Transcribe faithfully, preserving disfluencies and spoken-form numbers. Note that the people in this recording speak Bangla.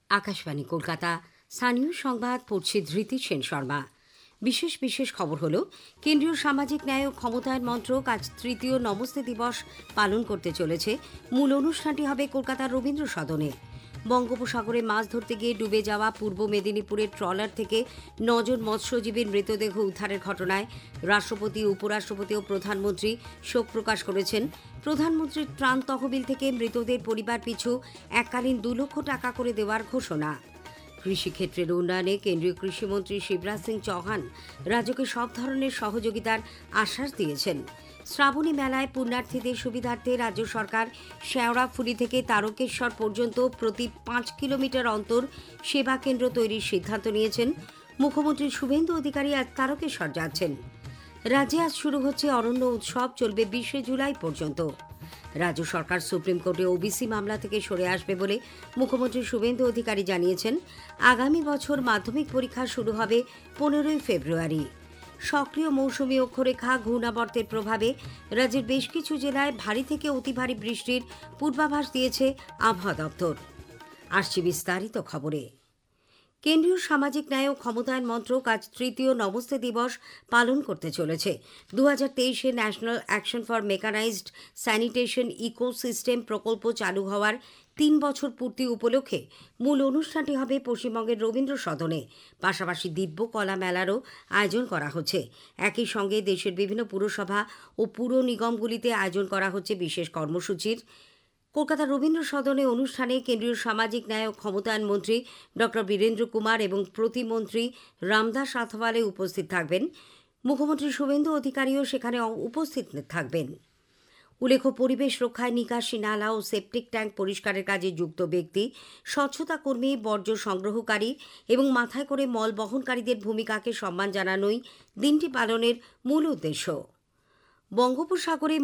আকাশবাণী কলকাতা। স্থানীয় সংবাদ পড়ছে ধৃতি সেন শর্মা। বিশেষ বিশেষ খবর হল, কেন্দ্রীয় সামাজিক ন্যায় ও ক্ষমতায়ন মন্ত্রক আজ তৃতীয় নমস্তে দিবস পালন করতে চলেছে। মূল অনুষ্ঠানটি হবে কলকাতার রবীন্দ্র সদনে। বঙ্গোপসাগরে মাছ ধরতে গিয়ে ডুবে যাওয়া পূর্ব মেদিনীপুরের ট্রলার থেকে নজন মৎস্যজীবীর মৃতদেহ উদ্ধারের ঘটনায় রাষ্ট্রপতি, উপরাষ্ট্রপতি ও প্রধানমন্ত্রী শোক প্রকাশ করেছেন। প্রধানমন্ত্রীর ত্রাণ তহবিল থেকে মৃতদের পরিবার পিছু এককালীন দু লক্ষ টাকা করে দেওয়ার ঘোষণা। কৃষিক্ষেত্রের উন্নয়নে কেন্দ্রীয় কৃষিমন্ত্রী শিবরাজ সিং চৌহান রাজ্যকে সব ধরনের সহযোগিতার আশ্বাস দিয়েছেন। শ্রাবণী মেলায় পুণ্যার্থীদের সুবিধার্থে রাজ্য সরকার শেওড়াফুলি থেকে তারকেশ্বর পর্যন্ত প্রতি পাঁচ কিলোমিটার অন্তর সেবা কেন্দ্র তৈরির সিদ্ধান্ত নিয়েছেন। মুখ্যমন্ত্রী শুভেন্দু অধিকারী আজ তারকেশ্বর যাচ্ছেন। রাজ্যে আজ শুরু হচ্ছে অরণ্য উৎসব, চলবে বিশে জুলাই পর্যন্ত। রাজ্য সরকার সুপ্রিম কোর্টে ওবিসি মামলা থেকে সরে আসবে বলে মুখ্যমন্ত্রী শুভেন্দু অধিকারী জানিয়েছেন। আগামী বছর মাধ্যমিক পরীক্ষা শুরু হবে পনেরোই ফেব্রুয়ারি। সক্রিয় মৌসুমী অক্ষরেখা ঘূর্ণাবর্তের প্রভাবে রাজ্যের বেশ কিছু জেলায় ভারী থেকে অতি ভারী বৃষ্টির পূর্বাভাস দিয়েছে আবহাওয়া দপ্তর। আসছে বিস্তারিত খবরে। কেন্দ্রীয় সামাজিক ন্যায় ও ক্ষমতায়ন মন্ত্রক আজ তৃতীয় নমস্তে দিবস পালন করতে চলেছে। দু হাজার তেইশে national action for mechanized sanitation ecosystem প্রকল্প চালু হওয়ার তিন বছর পূর্তি উপলক্ষে মূল অনুষ্ঠানটি হবে পশ্চিমবঙ্গের রবীন্দ্র সদনে। পাশাপাশি দিব্য কলা মেলারও আয়োজন করা হচ্ছে। একই সঙ্গে দেশের বিভিন্ন পুরসভা ও পুর নিগমগুলিতে আয়োজন করা হচ্ছে বিশেষ কর্মসূচির। কলকাতার রবীন্দ্র সদনে অনুষ্ঠানে কেন্দ্রীয় সামাজিক ন্যায় ও ক্ষমতায়ন মন্ত্রী ডক্টর বীরেন্দ্র কুমার এবং প্রতিমন্ত্রী রামদাস আথওয়ালে উপস্থিত থাকবেন। মুখ্যমন্ত্রী শুভেন্দু অধিকারীও সেখানে উপস্থিত থাকবেন। উল্লেখ্য, পরিবেশ রক্ষায় নিকাশি নালা ও সেপটিক ট্যাঙ্ক পরিষ্কারের কাজে যুক্ত ব্যক্তি, স্বচ্ছতা কর্মী, বর্জ্য সংগ্রহকারী এবং মাথায় করে মল বহনকারীদের ভূমিকাকে সম্মান জানানোই দিনটি পালনের মূল উদ্দেশ্য। বঙ্গোপসাগরে